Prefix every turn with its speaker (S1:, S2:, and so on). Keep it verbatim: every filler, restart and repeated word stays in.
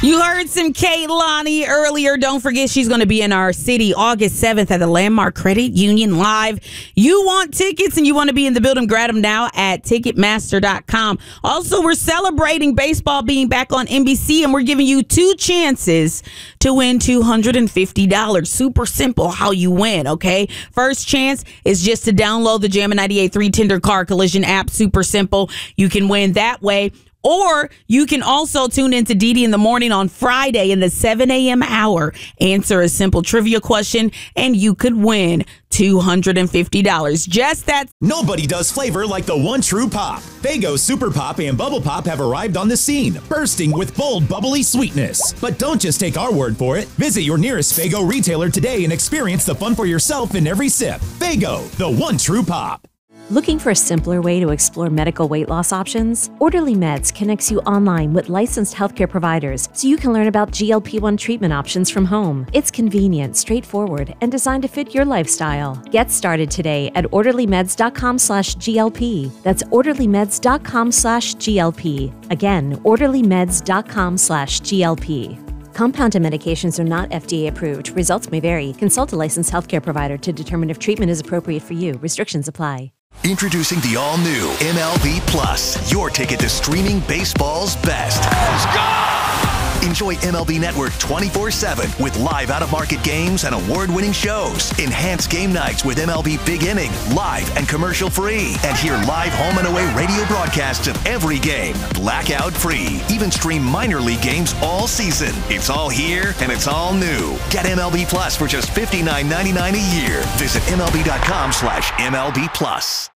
S1: You heard some Kaylani earlier. Don't forget she's going to be in our city August seventh at the Landmark Credit Union Live. You want tickets and you want to be in the building, grab them now at Ticketmaster dot com. Also, we're celebrating baseball being back on N B C, and we're giving you two chances to win two hundred fifty dollars. Super simple how you win, okay? First chance is just to download the Jammin' ninety-eight point three Tender Car Collision app. Super simple. You can win that way. Or you can also tune into Didi in the Morning on Friday in the seven a.m. hour. Answer a simple trivia question, and you could win two hundred fifty dollars. Just that.
S2: Nobody does flavor like the one true pop. Faygo Super Pop and Bubble Pop have arrived on the scene, bursting with bold, bubbly sweetness. But don't just take our word for it. Visit your nearest Faygo retailer today and experience the fun for yourself in every sip. Faygo, the one true pop.
S3: Looking for a simpler way to explore medical weight loss options? Orderly Meds connects you online with licensed healthcare providers so you can learn about G L P one treatment options from home. It's convenient, straightforward, and designed to fit your lifestyle. Get started today at orderly meds dot com slash G L P. That's orderly meds dot com slash G L P. Again, orderly meds dot com slash G L P. Compounded medications are not F D A approved. Results may vary. Consult a licensed healthcare provider to determine if treatment is appropriate for you. Restrictions apply.
S4: Introducing the all-new M L B Plus, your ticket to streaming baseball's best. Let's go! Enjoy M L B Network twenty-four seven with live out-of-market games and award-winning shows. Enhance game nights with M L B Big Inning, live and commercial-free. And hear live home and away radio broadcasts of every game, blackout-free. Even stream minor league games all season. It's all here and it's all new. Get M L B Plus for just fifty-nine ninety-nine a year. Visit M L B dot com slash M L B Plus.